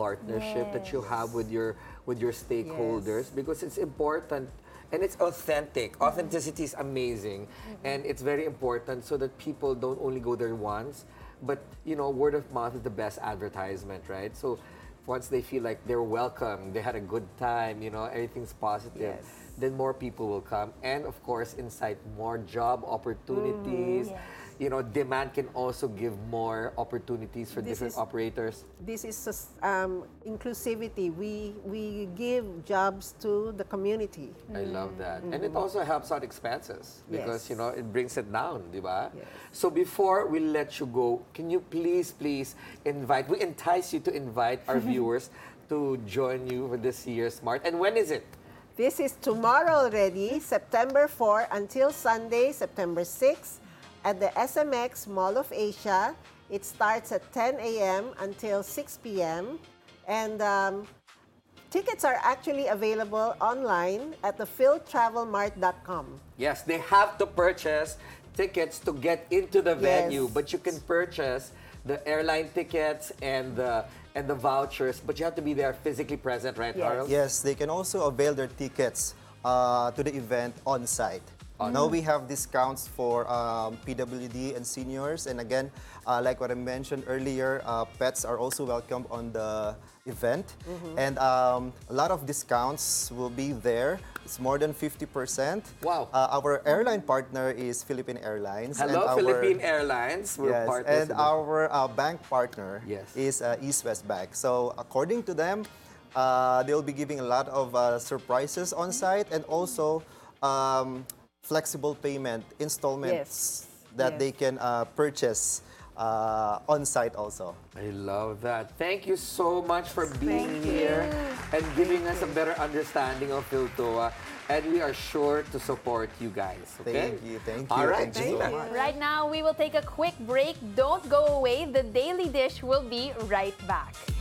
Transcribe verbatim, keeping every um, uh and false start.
partnership that you Yes. have with your with your stakeholders because it's important and it's authentic. Authenticity is amazing, and it's very important so that people don't only go there once, but you know, word of mouth is the best advertisement, right? So once they feel like they're welcome, they had a good time, you know, everything's positive, Yes. then more people will come. And of course, incite more job opportunities. Yes. You know, demand can also give more opportunities for This different is- operators. This is sus- um, inclusivity. We, we give jobs to the community. I love that. And it also helps out expenses because, Yes. you know, it brings it down, di ba? Yes. So before we let you go, can you please, please invite, we entice you to invite our viewers to join you for this year's Smart. And when is it? This is tomorrow already, September fourth until Sunday, September sixth, at the S M X Mall of Asia. It starts at ten A M until six P M And um, tickets are actually available online at the phil travel mart dot com. Yes, they have to purchase tickets to get into the venue, Yes. but you can purchase the airline tickets and the and the vouchers, but you have to be there physically present, right, Yes. Harold? Yes, they can also avail their tickets uh, to the event on site. Now we have discounts for um, P W D and seniors, and again, uh, like what I mentioned earlier, uh, pets are also welcome on the event, and um, a lot of discounts will be there. It's more than fifty percent. Wow. Uh, our airline partner is Philippine Airlines. and Hello, our- Philippine Airlines. We're Yes, partners and with them. our uh, bank partner Yes. is uh, East West Bank. So according to them, uh, they'll be giving a lot of uh, surprises on site and also um, flexible payment installments Yes. that Yes. they can uh, purchase uh, on site also. I love that. Thank you so much for being Thank here you. and giving us a better understanding of Philtoa. And we are sure to support you guys. Okay? Thank you, thank All you, right, thank you so Gina. much. Right now, we will take a quick break. Don't go away. The Daily Dish will be right back.